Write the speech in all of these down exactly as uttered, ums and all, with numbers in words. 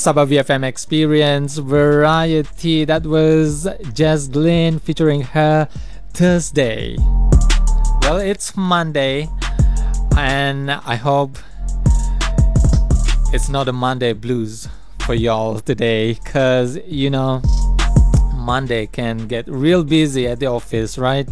Sabah V F M Experience Variety. That was Jazz Glynn featuring her Thursday. Well, it's Monday, and I hope it's not a Monday blues for y'all today, cause you know Monday can get real busy at the office, right?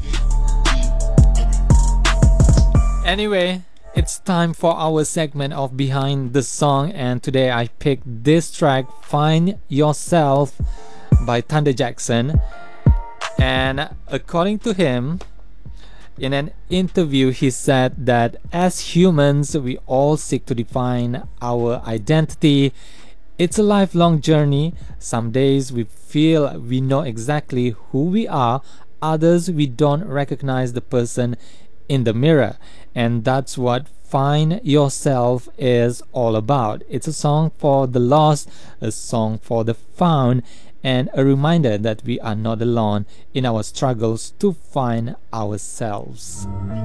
Anyway, it's time for our segment of Behind the Song, and today I picked this track, Find Yourself by Thunder Jackson. And according to him, in an interview, he said that as humans, we all seek to define our identity. It's a lifelong journey. Some days we feel we know exactly who we are, others we don't recognize the person in the mirror. And that's what Find Yourself is all about. It's a song for the lost, a song for the found, and a reminder that we are not alone in our struggles to find ourselves.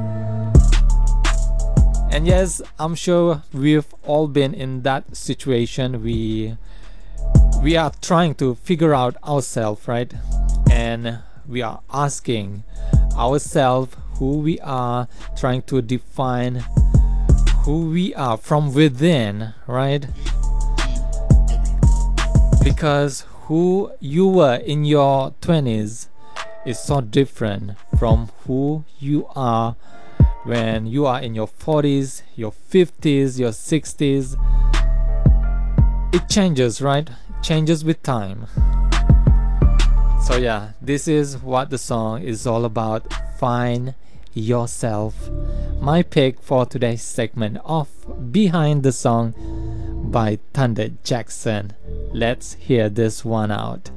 And yes, I'm sure we've all been in that situation. We we are trying to figure out ourselves, right? And we are asking ourselves who we are, trying to define who we are from within, right? Because who you were in your twenties is so different from who you are when you are in your forties, your fifties, your sixties. It changes, right? It changes with time. So yeah, this is what the song is all about. Find Yourself. My pick for today's segment of Behind the Song by Thunder Jackson. Let's hear this one out.